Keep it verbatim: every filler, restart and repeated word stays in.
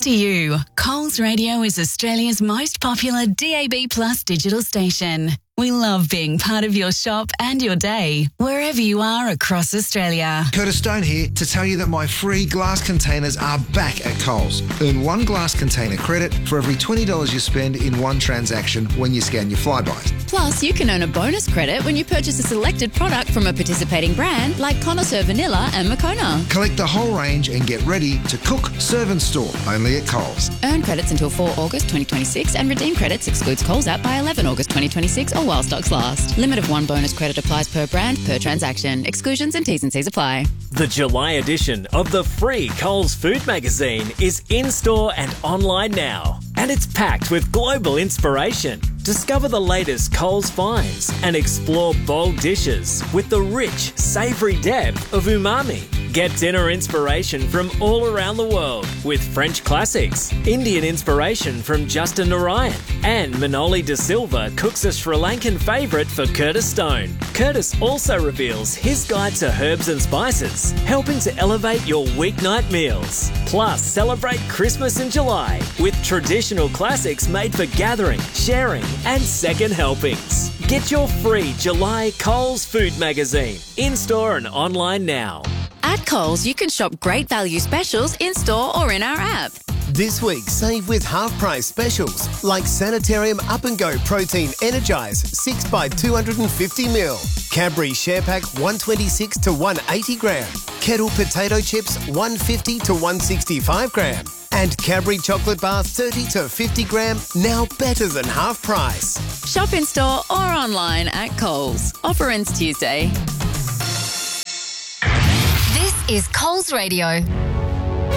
to you. Coles Radio is Australia's most popular D A B Plus digital station. We love being part of your shop and your day, wherever you are across Australia. Curtis Stone here to tell you that my free glass containers are back at Coles. Earn one glass container credit for every twenty dollars you spend in one transaction when you scan your Flybys. Plus, you can earn a bonus credit when you purchase a selected product from a participating brand like Connoisseur Vanilla and Moccona. Collect the whole range and get ready to cook, serve and store only at Coles. Earn credits until four August twenty twenty-six and redeem credits excludes Coles app by eleven August twenty twenty-six or while stocks last. Limit of one bonus credit applies per brand, per transaction. Exclusions and T's and C's apply. The July edition of the free Coles Food Magazine is in-store and online now. And it's packed with global inspiration. Discover the latest Coles finds and explore bold dishes with the rich, savoury depth of umami. Get dinner inspiration from all around the world with French classics, Indian inspiration from Justin Narayan, and Manoli De Silva cooks a Sri Lankan favourite for Curtis Stone. Curtis also reveals his guide to herbs and spices, helping to elevate your weeknight meals. Plus, celebrate Christmas in July with traditional classics made for gathering, sharing, and second helpings. Get your free July Coles Food Magazine in-store and online now. At Coles, you can shop great value specials in-store or in our app. This week, save with half-price specials like Sanitarium Up and Go Protein Energize six by two hundred fifty mil, Cadbury Share Pack one twenty-six to one eighty gram, Kettle Potato Chips one fifty to one sixty-five gram, and Cadbury Chocolate Bar thirty to fifty gram, now better than half price. Shop in-store or online at Coles. Offer ends Tuesday. This is Coles Radio.